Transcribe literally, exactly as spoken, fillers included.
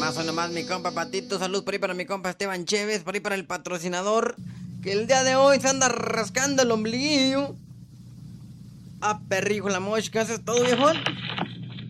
nomás, hoy nomás, mi compa Patito. Salud por ahí para mi compa Esteban Chévez, por ahí para el patrocinador, que el día de hoy se anda rascando el ombliguillo. Ah, perrijo, la mosca, ¿eso es todo, viejón?